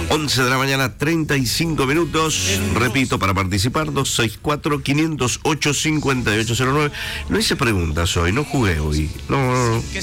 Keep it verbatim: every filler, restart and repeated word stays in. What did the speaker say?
once de la mañana, treinta y cinco minutos. Repito, para participar, dos seis cuatro, quinientos ocho, cincuenta y ocho cero nueve. No hice preguntas hoy, no jugué hoy. No, no, no.